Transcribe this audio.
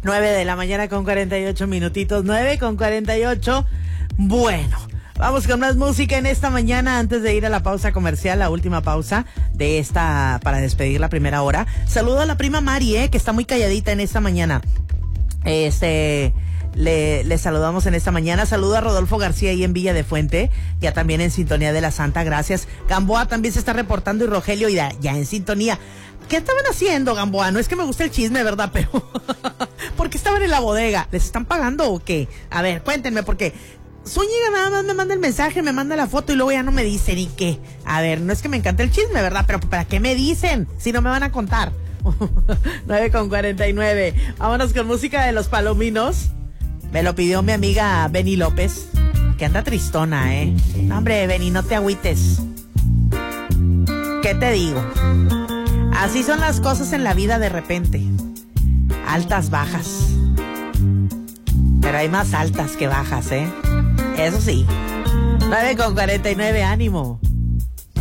9 de la mañana con 48 minutitos, 9 con 48. Bueno, vamos con más música en esta mañana antes de ir a la pausa comercial, la última pausa de esta para despedir la primera hora. Saludo a la prima Mari, que está muy calladita en esta mañana. Le saludamos en esta mañana. Saludo a Rodolfo García ahí en Villa de Fuente, ya también en sintonía de la Santa, gracias. Gamboa también se está reportando y Rogelio ya en sintonía. ¿Qué estaban haciendo, Gamboa? No es que me guste el chisme, ¿verdad? Pero ¿por qué estaban en la bodega? ¿Les están pagando o qué? A ver, cuéntenme, porque Zúñiga nada más me manda el mensaje, me manda la foto y luego ya no me dice ni qué. A ver, no es que me encante el chisme, ¿verdad? Pero ¿para qué me dicen si no me van a contar? 9 con 49. Vámonos con música de Los Palominos. Me lo pidió mi amiga Beni López, que anda tristona, No, hombre, Beni, no te agüites. ¿Qué te digo? Así son las cosas en la vida de repente. Altas, bajas. Pero hay más altas que bajas, Eso sí. 9 con 49, ánimo.